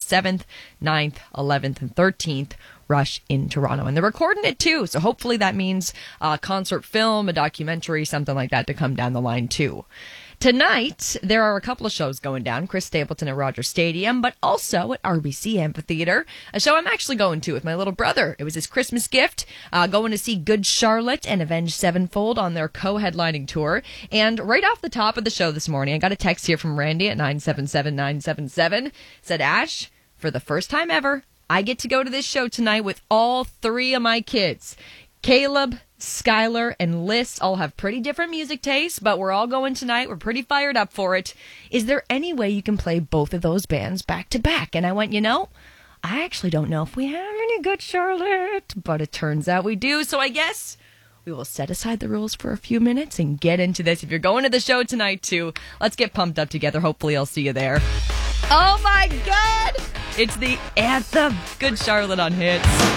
7th, 9th, 11th, and 13th. Rush in Toronto. And they're recording it too, so hopefully that means a concert film, a documentary, something like that to come down the line too. Tonight, there are a couple of shows going down. Chris Stapleton at Rogers Stadium, but also at RBC Amphitheater, a show I'm actually going to with my little brother. It was his Christmas gift, going to see Good Charlotte and Avenged Sevenfold on their co-headlining tour. And right off the top of the show this morning, I got a text here from Randy at 977-977. Said, Ash, for the first time ever, I get to go to this show tonight with all three of my kids. Caleb, Skylar, and Liz all have pretty different music tastes, but we're all going tonight. We're pretty fired up for it. Is there any way you can play both of those bands back to back? And I went, I actually don't know if we have any Good Charlotte, but it turns out we do. So I guess we will set aside the rules for a few minutes and get into this. If you're going to the show tonight too, let's get pumped up together. Hopefully I'll see you there. Oh my God! It's the anthem, Good Charlotte on Hits.